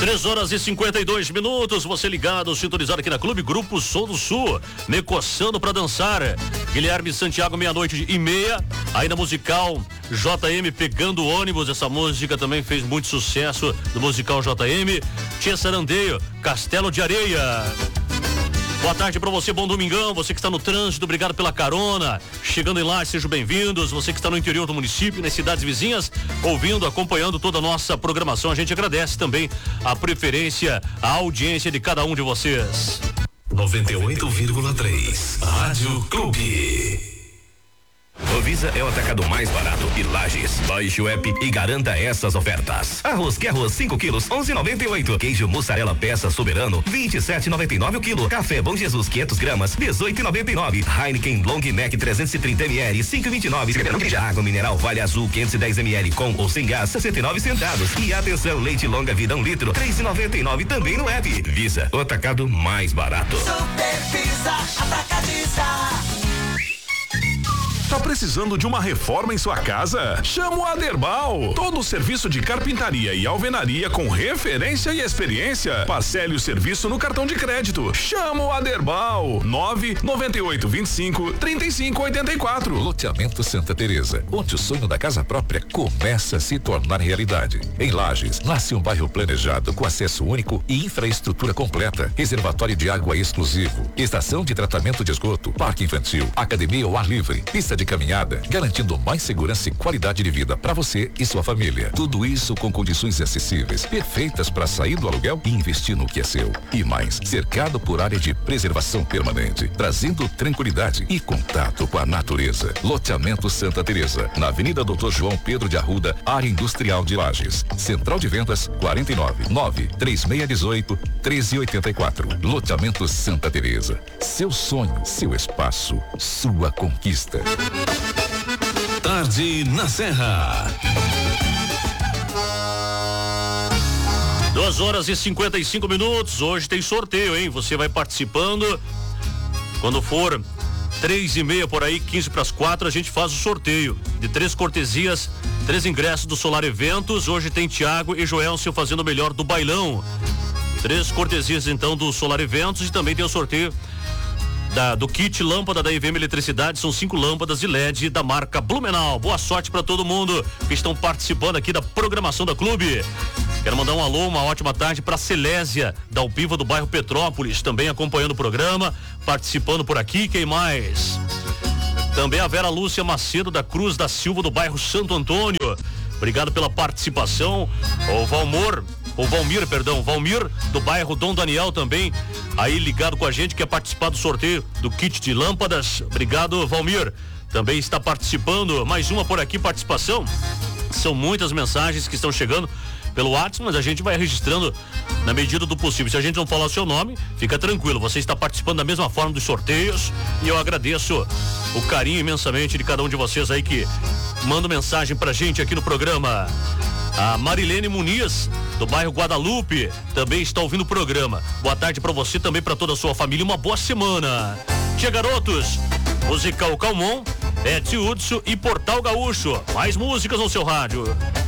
3h52, você ligado, sintonizado aqui na Clube Grupo Som do Sul, me coçando pra dançar. Guilherme Santiago, 00:30, aí na musical JM Pegando Ônibus, essa música também fez muito sucesso no musical JM. Tia Sarandeio, Castelo de Areia. Boa tarde pra você, bom domingão, você que está no trânsito, obrigado pela carona, chegando em lá, sejam bem-vindos, você que está no interior do município, nas cidades vizinhas, ouvindo, acompanhando toda a nossa programação, a gente agradece também a preferência, a audiência de cada um de vocês. 98,3 Rádio Clube. O Visa é o atacado mais barato e Lages. Baixe o app e garanta essas ofertas. Arroz que arroz 5 quilos 11,98. Queijo mussarela peça soberano 27,99 o quilo. Café Bom Jesus 500 gramas 18,99. Heineken Long Neck 330 ml 5,29. Água mineral Vale Azul 510 ml com ou sem gás 69 centavos. E atenção, leite longa vida 1 litro 3,99 também no app. Visa, o atacado mais barato. Super Visa Atacadista. Tá precisando de uma reforma em sua casa? Chama o Aderbal. Todo o serviço de carpintaria e alvenaria com referência e experiência. Parcele o serviço no cartão de crédito. Chama o Aderbal. 99825-3584. Loteamento Santa Teresa, onde o sonho da casa própria começa a se tornar realidade. Em Lages, nasce um bairro planejado com acesso único e infraestrutura completa. Reservatório de água exclusivo, estação de tratamento de esgoto, parque infantil, academia ao ar livre, pista de caminhada, garantindo mais segurança e qualidade de vida para você e sua família. Tudo isso com condições acessíveis, perfeitas para sair do aluguel e investir no que é seu. E mais, cercado por área de preservação permanente, trazendo tranquilidade e contato com a natureza. Loteamento Santa Teresa, na Avenida Dr. João Pedro de Arruda, área industrial de Lages. Central de vendas 49-93618-1384. Loteamento Santa Teresa. Seu sonho, seu espaço, sua conquista. Tarde na Serra. 2h55. Hoje tem sorteio, hein? Você vai participando. Quando for 3h30 por aí, 3:45, a gente faz o sorteio de 3 cortesias, 3 ingressos do Solar Eventos. Hoje tem Thiago e Joelcio fazendo o melhor do bailão. 3 cortesias então do Solar Eventos, e também tem o sorteio do kit lâmpada da EVM Eletricidade. São 5 lâmpadas de LED da marca Blumenau. Boa sorte para todo mundo que estão participando aqui da programação da Clube. Quero mandar um alô, uma ótima tarde para Celésia da Alpiva do bairro Petrópolis, também acompanhando o programa, participando por aqui. Quem mais? Também a Vera Lúcia Macedo da Cruz da Silva do bairro Santo Antônio. Obrigado pela participação. O Valmir do bairro Dom Daniel também aí ligado com a gente, quer participar do sorteio do kit de lâmpadas. Obrigado, Valmir. Também está participando. Mais uma por aqui, participação. São muitas mensagens que estão chegando pelo WhatsApp, mas a gente vai registrando na medida do possível. Se a gente não falar o seu nome, fica tranquilo, você está participando da mesma forma dos sorteios, e eu agradeço o carinho imensamente de cada um de vocês aí que manda mensagem pra gente aqui no programa. A Marilene Muniz, do bairro Guadalupe, também está ouvindo o programa. Boa tarde pra você, também pra toda a sua família, uma boa semana. Tia Garotos, musical Calmon, Eti Hudson e Portal Gaúcho. Mais músicas no seu rádio.